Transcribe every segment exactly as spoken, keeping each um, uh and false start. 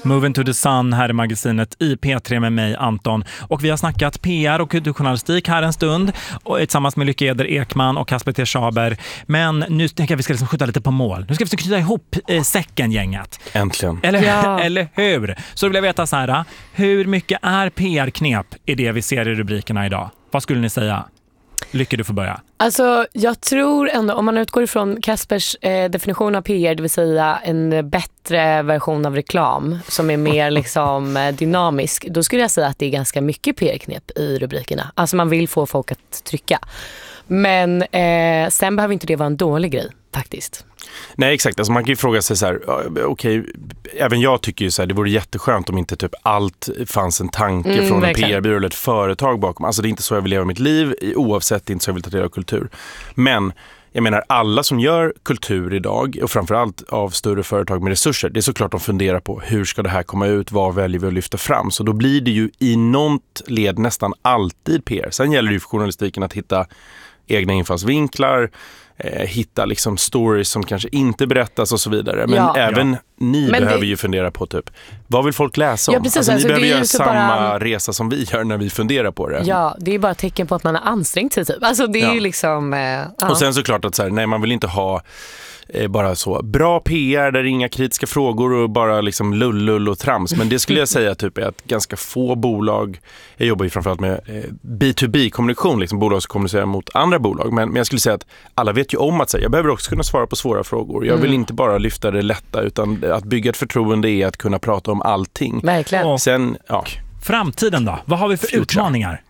Moving to the Sun här i magasinet i P tre med mig, Anton. Och vi har snackat P R och kulturjournalistik här en stund och tillsammans med Lykke Eder Ekman och Kasper T. Schaber. Men nu tänker jag att vi ska liksom skjuta lite på mål. Nu ska vi knyta ihop eh, säcken, gänget. Äntligen. Eller, ja. eller hur? Så vill jag veta så här, hur mycket är P R-knep i det vi ser i rubrikerna idag? Vad skulle ni säga? Lycka, du får börja. Alltså jag tror ändå, om man utgår ifrån Kaspers eh, definition av P R, det vill säga en bättre version av reklam som är mer liksom eh, dynamisk, då skulle jag säga att det är ganska mycket P R-knep i rubrikerna. Alltså man vill få folk att trycka. Men eh, sen behöver inte det vara en dålig grej faktiskt. Nej, exakt. Alltså man kan ju fråga sig så här, okej, okay, även jag tycker ju så här, det vore jätteskönt om inte typ allt fanns en tanke mm, från verkligen. en P R-byrå eller ett företag bakom. Alltså det är inte så jag vill leva mitt liv, oavsett, det är inte så jag vill ta del av kultur. Men jag menar, alla som gör kultur idag, och framförallt av större företag med resurser, det är såklart de funderar på hur ska det här komma ut, vad väljer vi att lyfta fram. Så då blir det ju i något led nästan alltid P R. Sen gäller det ju för journalistiken att hitta egna infallsvinklar, eh, hitta liksom stories som kanske inte berättas och så vidare. Men ja, även ja. ni Men behöver det... ju fundera på typ, vad vill folk läsa om? Ja, precis, alltså, alltså, ni behöver det är göra ju samma bara... resa som vi gör när vi funderar på det. Ja, det är bara ett tecken på att man har ansträngt sig typ. Alltså det är ja. ju liksom... Eh, och sen såklart att så här, nej, man vill inte ha eh, bara så bra P R där inga kritiska frågor och bara liksom lull och trams. Men det skulle jag säga typ är att ganska få bolag, jag jobbar ju framförallt med eh, B to B-kommunikation, liksom bolag som kommunicerar mot andra bolag. Men, men jag skulle säga att alla vet ju om att säga, jag behöver också kunna svara på svåra frågor. Jag vill mm. inte bara lyfta det lätta, utan att bygga ett förtroende är att kunna prata om allting. Verkligen. Och sen, ja. Framtiden då? Vad har vi för Future. utmaningar?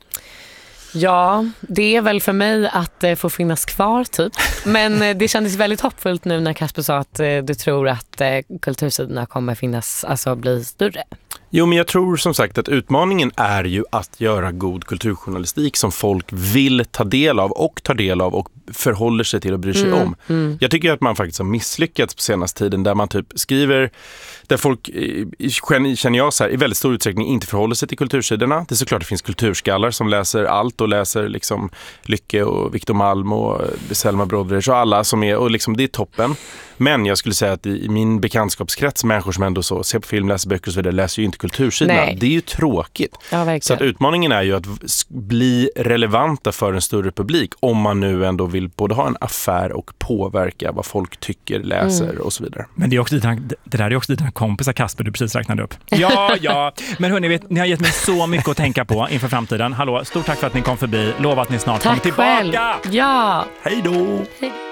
Ja, det är väl för mig att eh, få finnas kvar typ. Men eh, det kändes väldigt hoppfullt nu när Kasper sa att eh, du tror att eh, kultursidorna kommer finnas, alltså bli större. Jo, men jag tror som sagt att utmaningen är ju att göra god kulturjournalistik som folk vill ta del av och tar del av och förhåller sig till och bryr sig mm, om. Mm. Jag tycker att man faktiskt har misslyckats på senaste tiden där man typ skriver, där folk, känner jag så här, i väldigt stor utsträckning inte förhåller sig till kultursidorna. Det är såklart det finns kulturskallar som läser allt och läser liksom Lycke och Victor Malm och Selma Brodrich och alla som är, och liksom det är toppen. Men jag skulle säga att i min bekantskapskrets, människor som ändå så ser på film, läser böcker och så vidare, läser ju inte kultursidorna. Nej. Det är ju tråkigt. Ja, så att utmaningen är ju att bli relevanta för en större publik om man nu ändå vill både ha en affär och påverka vad folk tycker, läser mm. och så vidare. Men det, är också dina, det där är också dina kompisar, Kasper, du precis räknade upp. Ja, ja. Men hörni, vet, ni har gett mig så mycket att tänka på inför framtiden. Hallå, stort tack för att ni kom förbi. Lova att ni snart tack kommer tillbaka. Själv. Ja. Hej då! Hej.